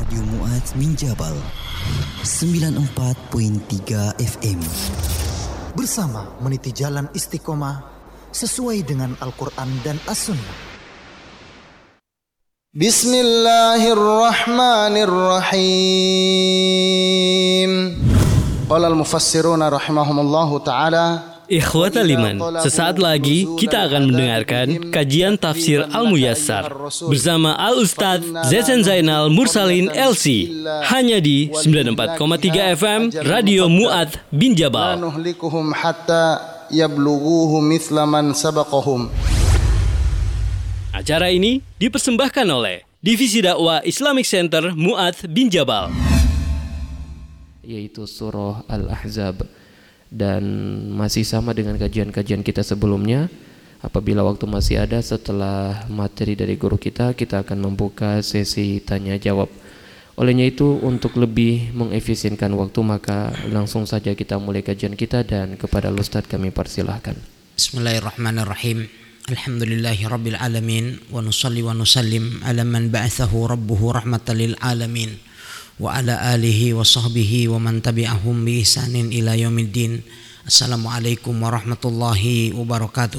Radio Mu'adz Minjabal 94.3 FM. Bersama meniti jalan istiqomah sesuai dengan Al-Quran dan As-Sunnah. Bismillahirrahmanirrahim. Qala al-mufassiruna rahimahumullahu ta'ala. Ikhwatal Iman, sesaat lagi kita akan mendengarkan kajian tafsir Al-Muyassar bersama Al-Ustadz Zezen Zainal Mursalin LC hanya di 94.3 FM Radio Mu'adz Binjabal. Nuhlikuhum hatta yablughuhu mithla man sabaqahum. Acara ini dipersembahkan oleh Divisi Dakwah Islamic Center Mu'adz Binjabal, yaitu surah Al-Ahzab. Dan masih sama dengan kajian-kajian kita sebelumnya. Apabila waktu masih ada setelah materi dari guru kita akan membuka sesi tanya jawab. Olehnya itu, untuk lebih mengefisienkan waktu, maka langsung saja kita mulai kajian kita, dan kepada Ustadz kami persilahkan. Bismillahirrahmanirrahim. Alhamdulillahi rabbil alamin, wa nusalli wa nusallim ala man ba'athahu rabbuhu rahmatan lil alamin, wa ala alihi wa sahbihi wa man tabi'ahum bi ihsanin ila yaumiddin. Assalamualaikum warahmatullahi wabarakatuh.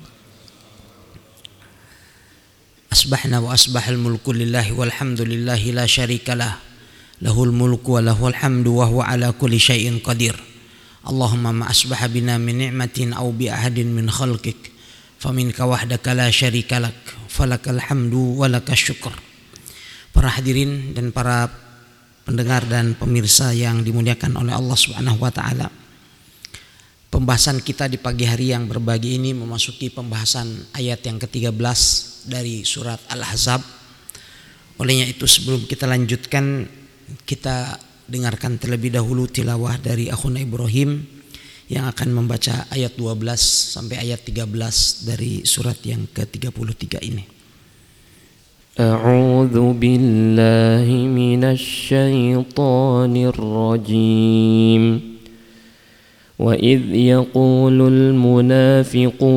Asbahna wa asbahal mulku lillahi walhamdulillahi la syarikalah, lahul mulku wa lahul hamdu wa huwa ala kulli syai'in qadir. Allahumma ma asbaha bina min ni'matin aw bi ahadin min khalqik faminka wahdaka la syarikalak falakal hamdu wa lakas syukur. Para hadirin dan para pendengar dan pemirsa yang dimuliakan oleh Allah Subhanahu wa taala. Pembahasan kita di pagi hari yang berbagi ini memasuki pembahasan ayat yang ke-13 dari surat Al-Ahzab. Olehnya itu, sebelum kita lanjutkan, kita dengarkan terlebih dahulu tilawah dari akhuna Ibrahim yang akan membaca ayat 12 sampai ayat 13 dari surat yang ke-33 ini. أعوذ بالله من الشيطان الرجيم وإذ يقول المنافقون